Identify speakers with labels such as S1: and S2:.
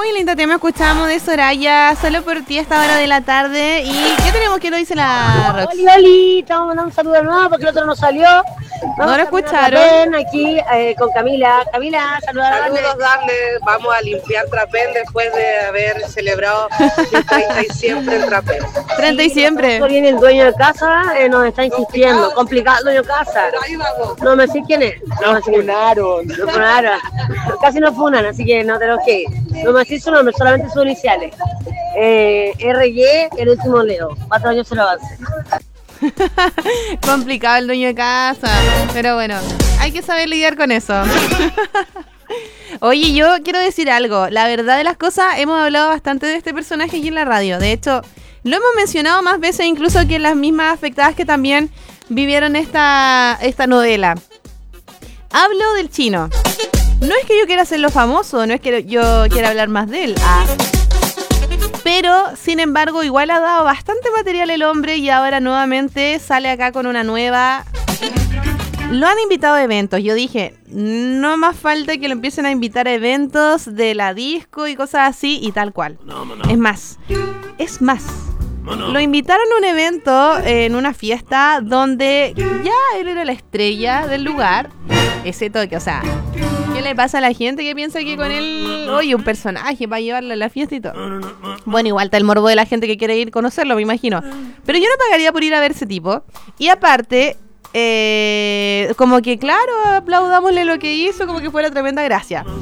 S1: Muy lindo tema escuchamos de Soraya, Solo por ti a esta hora de la tarde. ¿Y qué tenemos que lo dice la Rox?
S2: Oli, estamos mandando un saludo nuevo porque el otro no salió.
S1: No lo escucharon.
S2: Trapén aquí con Camila. Camila, saludos.
S3: Darle. Vamos a limpiar Trapén después de haber celebrado el 30 y siempre en Trapén.
S1: 30 y siempre.
S2: Viene el dueño de casa, nos está insistiendo. Complicado el dueño de casa. No me sé quién es. No me sé quién es. Lo funaron. Casi nos funan, así que no tenemos que ir. No me sé su nombre, solamente sus iniciales. RY, el último Leo. 4 años se lo avance.
S1: Complicado el dueño de casa, pero bueno, hay que saber lidiar con eso. Oye, yo quiero decir algo. La verdad de las cosas, hemos hablado bastante de este personaje aquí en la radio. De hecho, lo hemos mencionado más veces incluso que las mismas afectadas que también vivieron esta novela. Hablo del Chino. No es que yo quiera hacerlo famoso, no es que yo quiera hablar más de él. Pero, sin embargo, igual ha dado bastante material el hombre y ahora nuevamente sale acá con una nueva... Lo han invitado a eventos. Yo dije, no más falta que lo empiecen a invitar a eventos de la disco y cosas así y tal cual. No. Es más. Lo invitaron a un evento en una fiesta donde ya él era la estrella del lugar. Ese toque, o sea... ¿Qué le pasa a la gente que piensa que con él, oye, un personaje para llevarlo a la fiesta y todo? Bueno, igual está el morbo de la gente que quiere ir a conocerlo, me imagino. Pero yo no pagaría por ir a ver ese tipo. Y aparte, como que claro, aplaudámosle lo que hizo, como que fuera tremenda gracia.